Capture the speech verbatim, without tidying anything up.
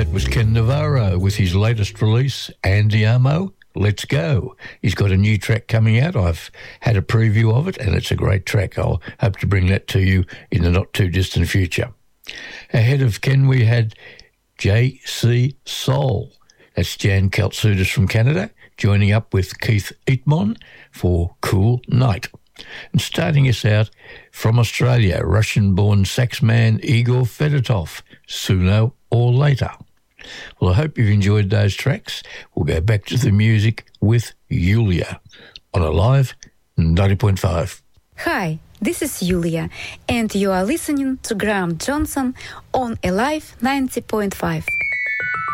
That was Ken Navarro with his latest release, Andiamo, Let's Go. He's got a new track coming out. I've had a preview of it, and it's a great track. I'll hope to bring that to you in the not-too-distant future. Ahead of Ken, we had J C Soul. That's Jan Kaltsoutis from Canada, joining up with Keith Eatmon for Cool Night. And starting us out from Australia, Russian-born saxman Igor Fedotov, Sooner or Later. Well, I hope you've enjoyed those tracks. We'll go back to the music with Yulia on Alive ninety point five. Hi, this is Yulia, and you are listening to Graham Johnson on Alive ninety point five.